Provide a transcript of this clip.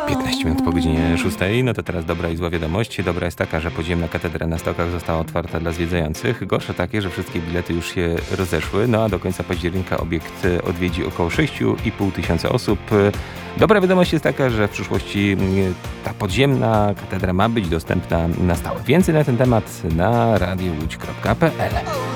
15 minut po godzinie 6. No to teraz dobra i zła wiadomość. Dobra jest taka, że podziemna katedra na Stokach została otwarta dla zwiedzających. Gorsza takie, że wszystkie bilety już się rozeszły, no a do końca października obiekt odwiedzi około 6,5 tysiąca osób. Dobra wiadomość jest taka, że w przyszłości ta podziemna katedra ma być dostępna na stałe. Więcej na ten temat na radiowłódź.pl.